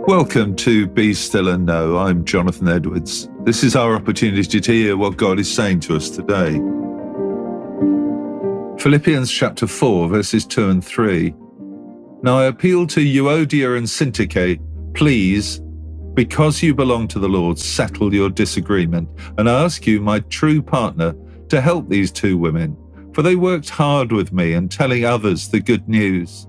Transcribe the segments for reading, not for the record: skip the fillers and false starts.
Welcome to Be Still and Know. I'm Jonathan Edwards. This is our opportunity to hear what God is saying to us today. Philippians chapter 4, verses 2 and 3. Now I appeal to Euodia and Syntyche, please, because you belong to the Lord, settle your disagreement. And I ask you, my true partner, to help these two women, for they worked hard with me in telling others the good news.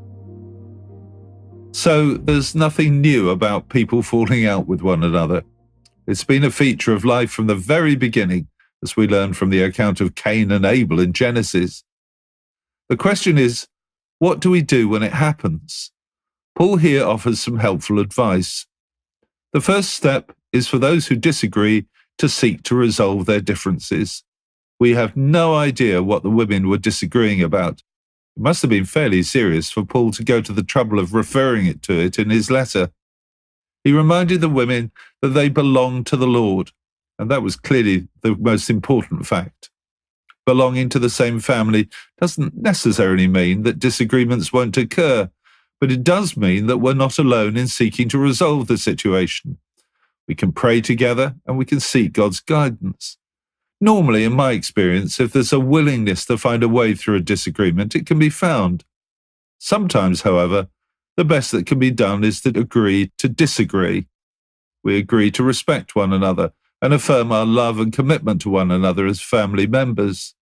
So there's nothing new about people falling out with one another. It's been a feature of life from the very beginning, as we learn from the account of Cain and Abel in Genesis. The question is, what do we do when it happens? Paul here offers some helpful advice. The first step is for those who disagree to seek to resolve their differences. We have no idea what the women were disagreeing about. It must have been fairly serious for Paul to go to the trouble of referring to it in his letter. He reminded the women that they belonged to the Lord, and that was clearly the most important fact. Belonging to the same family doesn't necessarily mean that disagreements won't occur, but it does mean that we're not alone in seeking to resolve the situation. We can pray together and we can seek God's guidance. Normally, in my experience, if there's a willingness to find a way through a disagreement, it can be found. Sometimes, however, the best that can be done is to agree to disagree. We agree to respect one another and affirm our love and commitment to one another as family members.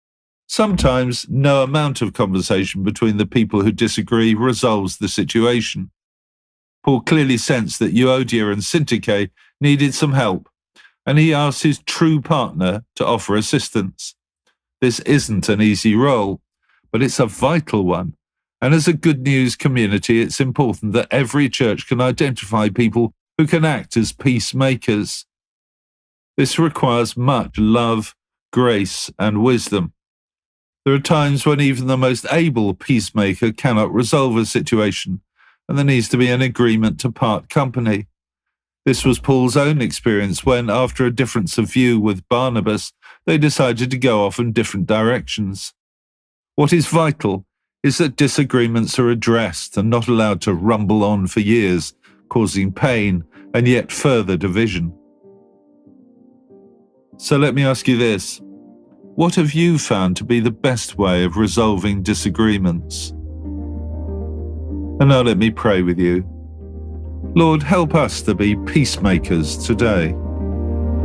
Sometimes, no amount of conversation between the people who disagree resolves the situation. Paul clearly sensed that Euodia and Syntyche needed some help, and he asked his true partner to offer assistance. This isn't an easy role, but it's a vital one. And as a good news community, it's important that every church can identify people who can act as peacemakers. This requires much love, grace, and wisdom. There are times when even the most able peacemaker cannot resolve a situation, and there needs to be an agreement to part company. This was Paul's own experience when, after a difference of view with Barnabas, they decided to go off in different directions. What is vital is that disagreements are addressed and not allowed to rumble on for years, causing pain and yet further division. So let me ask you this. What have you found to be the best way of resolving disagreements? And now let me pray with you. Lord, help us to be peacemakers today.